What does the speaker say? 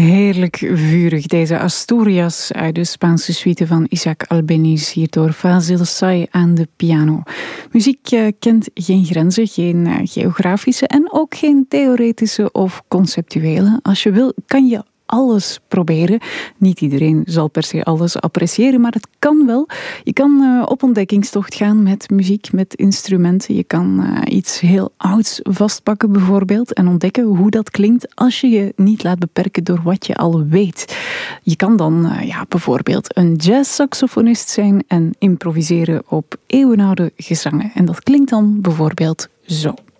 Heerlijk vurig, deze Asturias uit de Spaanse suite van Isaac Albéniz, hier door Fazil Say aan de piano. Muziek kent geen grenzen, geen geografische en ook geen theoretische of conceptuele. Als je wil, kan je alles proberen. Niet iedereen zal per se alles appreciëren, maar het kan wel. Je kan op ontdekkingstocht gaan met muziek, met instrumenten. Je kan iets heel ouds vastpakken bijvoorbeeld en ontdekken hoe dat klinkt als je je niet laat beperken door wat je al weet. Je kan dan bijvoorbeeld een jazzsaxofonist zijn en improviseren op eeuwenoude gezangen. En dat klinkt dan bijvoorbeeld zo.